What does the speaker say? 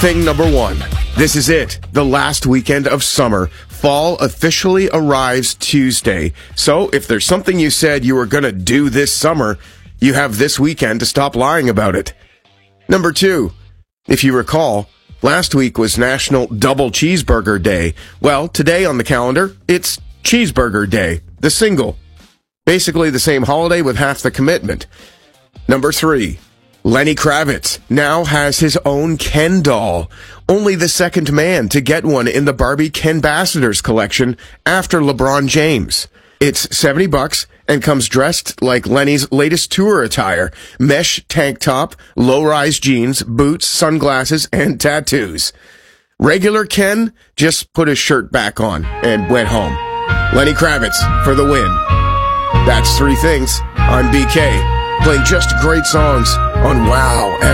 Thing number one. This is it. The last weekend of summer. Fall officially arrives Tuesday. So if there's something you said you were going to do this summer, you have this weekend to stop lying about it. Number two. If you recall, last week was National Double Cheeseburger Day. Well, today on the calendar, it's Cheeseburger Day, the single. Basically the same holiday with half the commitment. Number three. Lenny Kravitz now has his own Ken doll. Only the second man to get one in the Barbie Kenbassadors collection after LeBron James. It's $70 and comes dressed like Lenny's latest tour attire. Mesh tank top, low-rise jeans, boots, sunglasses, and tattoos. Regular Ken just put his shirt back on and went home. Lenny Kravitz for the win. That's Three Things. I'm BK, playing just great songs on WOW.